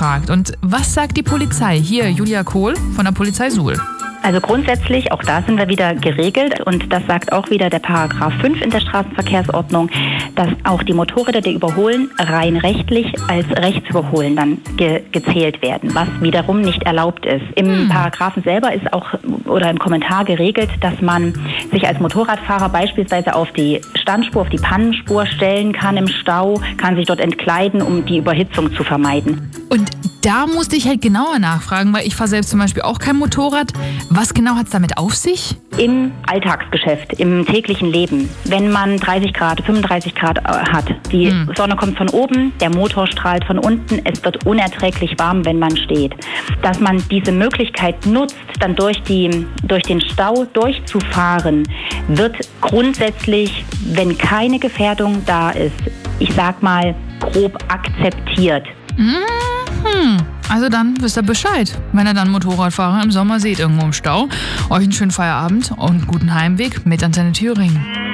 gefragt. Und was sagt die Polizei? Hier, Julia Kohl von der Polizei Suhl. Also grundsätzlich, auch da sind wir wieder geregelt und das sagt auch wieder der Paragraph 5 in der Straßenverkehrsordnung, dass auch die Motorräder, die überholen, rein rechtlich als Rechtsüberholen dann gezählt werden, was wiederum nicht erlaubt ist. Im Paragraphen selber ist auch oder im Kommentar geregelt, dass man sich als Motorradfahrer beispielsweise auf die Standspur, auf die Pannenspur stellen kann im Stau, kann sich dort entkleiden, um die Überhitzung zu vermeiden. Und da musste ich halt genauer nachfragen, weil ich fahre selbst zum Beispiel auch kein Motorrad. Was genau hat es damit auf sich? Im Alltagsgeschäft, im täglichen Leben, wenn man 30 Grad, 35 Grad hat, die Sonne kommt von oben, der Motor strahlt von unten, es wird unerträglich warm, wenn man steht. Dass man diese Möglichkeit nutzt, dann durch den Stau durchzufahren, wird grundsätzlich, wenn keine Gefährdung da ist, ich sag mal, grob akzeptiert. Also dann wisst ihr Bescheid, wenn ihr dann Motorradfahrer im Sommer seht irgendwo im Stau. Euch einen schönen Feierabend und guten Heimweg mit Antenne Thüringen.